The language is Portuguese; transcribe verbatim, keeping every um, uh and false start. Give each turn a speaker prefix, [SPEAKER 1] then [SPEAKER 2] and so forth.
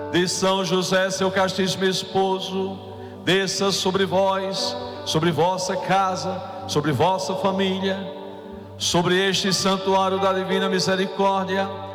[SPEAKER 1] de São José, seu castíssimo esposo, desça sobre vós, sobre vossa casa, sobre vossa família, sobre este santuário da divina misericórdia,